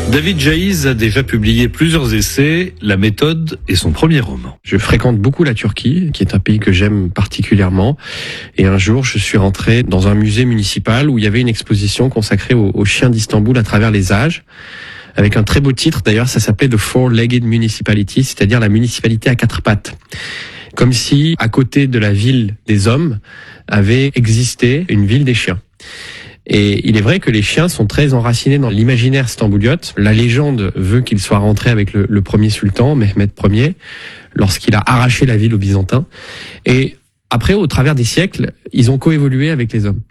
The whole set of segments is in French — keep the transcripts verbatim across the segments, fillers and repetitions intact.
David Jaiz a déjà publié plusieurs essais, La méthode est son premier roman. Je fréquente beaucoup la Turquie, qui est un pays que j'aime particulièrement. Et un jour, je suis rentré dans un musée municipal où il y avait une exposition consacrée aux, aux chiens d'Istanbul à travers les âges, avec un très beau titre. D'ailleurs, ça s'appelait The Four-Legged Municipality, c'est-à-dire la municipalité à quatre pattes. Comme si, à côté de la ville des hommes, avait existé une ville des chiens. Et il est vrai que les chiens sont très enracinés dans l'imaginaire stambouliote. La légende veut qu'il soit rentré avec le, le premier sultan, Mehmed Ier, lorsqu'il a arraché la ville aux Byzantins. Et après, au travers des siècles, ils ont coévolué avec les hommes.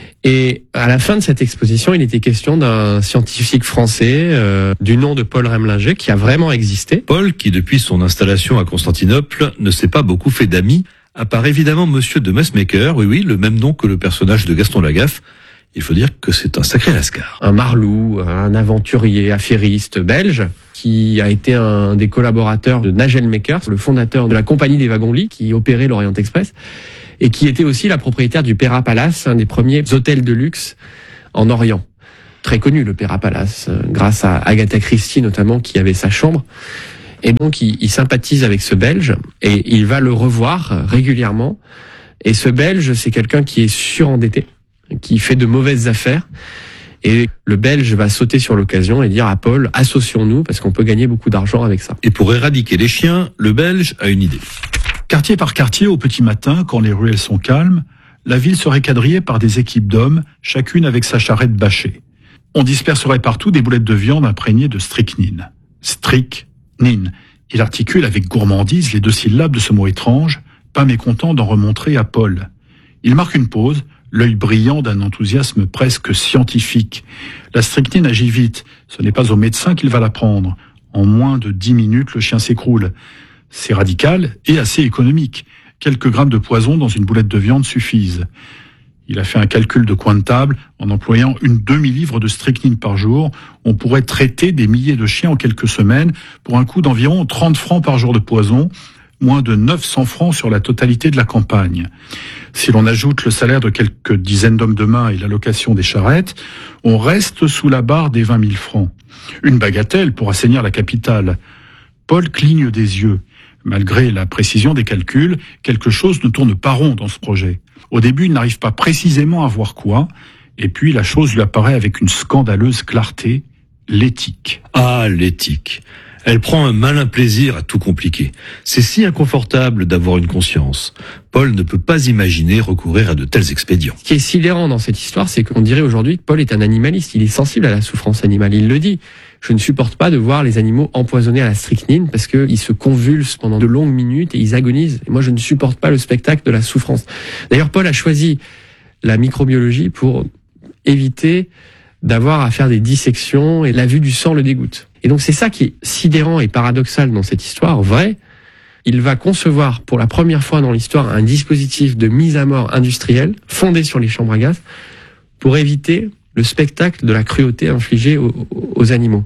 Et à la fin de cette exposition, il était question d'un scientifique français euh, du nom de Paul Remlinger, qui a vraiment existé. Paul, qui depuis son installation à Constantinople ne s'est pas beaucoup fait d'amis, à part évidemment Monsieur de Messmaker, oui oui, le même nom que le personnage de Gaston Lagaffe. Il faut dire que c'est un sacré lascar. Un marlou, un aventurier affairiste belge, qui a été un des collaborateurs de Nagel Makers, le fondateur de la compagnie des wagons-lits qui opérait l'Orient Express, et qui était aussi la propriétaire du Pera Palace, un des premiers hôtels de luxe en Orient. Très connu, le Pera Palace, grâce à Agatha Christie notamment, qui avait sa chambre. Et donc, il, il sympathise avec ce Belge, et il va le revoir régulièrement. Et ce Belge, c'est quelqu'un qui est surendetté, qui fait de mauvaises affaires. Et le Belge va sauter sur l'occasion et dire à Paul, associons-nous parce qu'on peut gagner beaucoup d'argent avec ça. Et pour éradiquer les chiens, le Belge a une idée. Quartier par quartier, au petit matin, quand les ruelles sont calmes, la ville serait quadrillée par des équipes d'hommes, chacune avec sa charrette bâchée. On disperserait partout des boulettes de viande imprégnées de strychnine. Strychnine. Il articule avec gourmandise les deux syllabes de ce mot étrange, pas mécontent d'en remontrer à Paul. Il marque une pause, l'œil brillant d'un enthousiasme presque scientifique. La strychnine agit vite, ce n'est pas au médecin qu'il va la prendre. En moins de dix minutes, le chien s'écroule. C'est radical et assez économique. Quelques grammes de poison dans une boulette de viande suffisent. Il a fait un calcul de coin de table. En employant une demi-livre de strychnine par jour, on pourrait traiter des milliers de chiens en quelques semaines pour un coût d'environ trente francs par jour de poison, moins de neuf cents francs sur la totalité de la campagne. Si l'on ajoute le salaire de quelques dizaines d'hommes de main et l'allocation des charrettes, on reste sous la barre des vingt mille francs. Une bagatelle pour assainir la capitale. Paul cligne des yeux. Malgré la précision des calculs, quelque chose ne tourne pas rond dans ce projet. Au début, il n'arrive pas précisément à voir quoi, et puis la chose lui apparaît avec une scandaleuse clarté, l'éthique. Ah, l'éthique. Elle prend un malin plaisir à tout compliquer. C'est si inconfortable d'avoir une conscience. Paul ne peut pas imaginer recourir à de tels expédients. Ce qui est sidérant dans cette histoire, c'est qu'on dirait aujourd'hui que Paul est un animaliste. Il est sensible à la souffrance animale. Il le dit. Je ne supporte pas de voir les animaux empoisonnés à la strychnine parce qu'ils se convulsent pendant de longues minutes et ils agonisent. Et moi, je ne supporte pas le spectacle de la souffrance. D'ailleurs, Paul a choisi la microbiologie pour éviter d'avoir à faire des dissections et la vue du sang le dégoûte. Et donc c'est ça qui est sidérant et paradoxal dans cette histoire, vrai. Il va concevoir pour la première fois dans l'histoire un dispositif de mise à mort industrielle fondé sur les chambres à gaz pour éviter le spectacle de la cruauté infligée aux, aux animaux.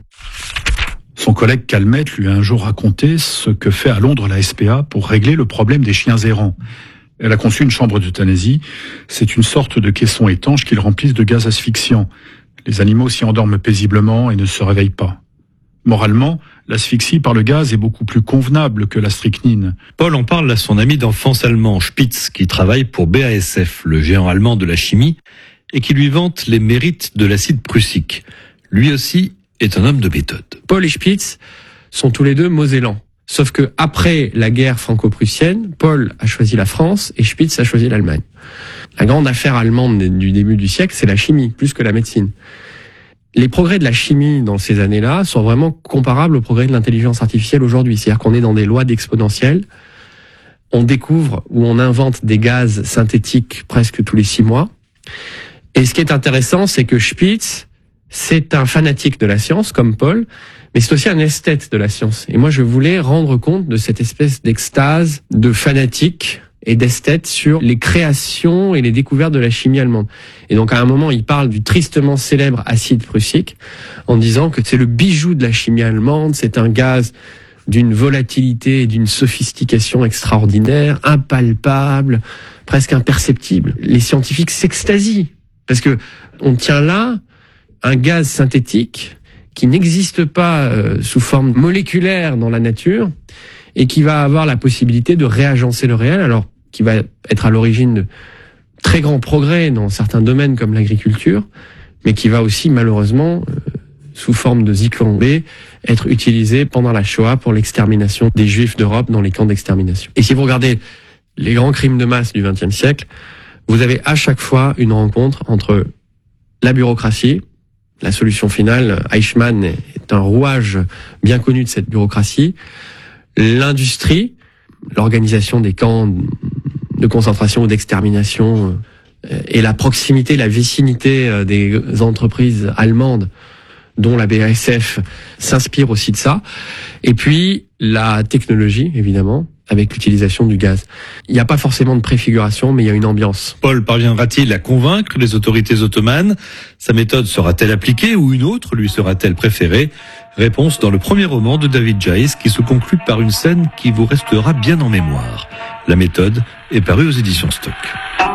Son collègue Calmette lui a un jour raconté ce que fait à Londres la S P A pour régler le problème des chiens errants. Elle a conçu une chambre d'euthanasie. C'est une sorte de caisson étanche qu'ils remplissent de gaz asphyxiant. Les animaux s'y endorment paisiblement et ne se réveillent pas. Moralement, l'asphyxie par le gaz est beaucoup plus convenable que la strychnine. Paul en parle à son ami d'enfance allemand, Spitz, qui travaille pour B A S F, le géant allemand de la chimie, et qui lui vante les mérites de l'acide prussique. Lui aussi est un homme de méthode. Paul et Spitz sont tous les deux mosellans. Sauf que après la guerre franco-prussienne, Paul a choisi la France et Spitz a choisi l'Allemagne. La grande affaire allemande du début du siècle, c'est la chimie, plus que la médecine. Les progrès de la chimie dans ces années-là sont vraiment comparables aux progrès de l'intelligence artificielle aujourd'hui. C'est-à-dire qu'on est dans des lois d'exponentielle. On découvre ou on invente des gaz synthétiques presque tous les six mois. Et ce qui est intéressant, c'est que Spitz, c'est un fanatique de la science, comme Paul, mais c'est aussi un esthète de la science. Et moi, je voulais rendre compte de cette espèce d'extase, de fanatique et d'esthète sur les créations et les découvertes de la chimie allemande. Et donc, à un moment, il parle du tristement célèbre acide prussique, en disant que c'est le bijou de la chimie allemande, c'est un gaz d'une volatilité et d'une sophistication extraordinaire, impalpable, presque imperceptible. Les scientifiques s'extasient, parce que on tient là un gaz synthétique qui n'existe pas euh, sous forme moléculaire dans la nature et qui va avoir la possibilité de réagencer le réel, alors qui va être à l'origine de très grands progrès dans certains domaines comme l'agriculture, mais qui va aussi malheureusement, euh, sous forme de Zyklon B, être utilisé pendant la Shoah pour l'extermination des Juifs d'Europe dans les camps d'extermination. Et si vous regardez les grands crimes de masse du vingtième siècle, vous avez à chaque fois une rencontre entre la bureaucratie, la solution finale, Eichmann est un rouage bien connu de cette bureaucratie, l'industrie, l'organisation des camps de concentration ou d'extermination, et la proximité, la vicinité des entreprises allemandes, dont la B A S F s'inspire aussi de ça. Et puis, la technologie, évidemment, avec l'utilisation du gaz. Il n'y a pas forcément de préfiguration, mais il y a une ambiance. Paul parviendra-t-il à convaincre les autorités ottomanes? Sa méthode sera-t-elle appliquée ou une autre lui sera-t-elle préférée? Réponse dans le premier roman de David Jayes qui se conclut par une scène qui vous restera bien en mémoire. La méthode est parue aux éditions Stock.